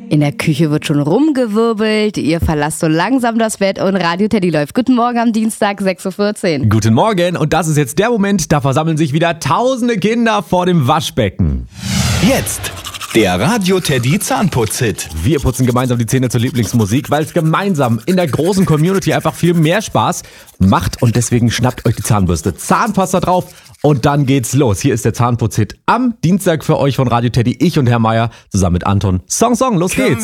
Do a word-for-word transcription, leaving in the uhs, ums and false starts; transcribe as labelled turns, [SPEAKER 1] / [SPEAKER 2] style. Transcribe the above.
[SPEAKER 1] In der Küche wird schon rumgewirbelt, ihr verlasst so langsam das Bett und Radio Teddy läuft. Guten Morgen am Dienstag, sechs Uhr vierzehn.
[SPEAKER 2] Guten Morgen, und das ist jetzt der Moment, da versammeln sich wieder tausende Kinder vor dem Waschbecken.
[SPEAKER 3] Jetzt der Radio Teddy Zahnputz-Hit.
[SPEAKER 2] Wir putzen gemeinsam die Zähne zur Lieblingsmusik, weil es gemeinsam in der großen Community einfach viel mehr Spaß macht, und deswegen schnappt euch die Zahnbürste, Zahnpasta drauf und dann geht's los. Hier ist der Zahnputz-Hit am Dienstag für euch von Radio Teddy, ich und Herr Meier zusammen mit Anton. Song, Song, los geht's.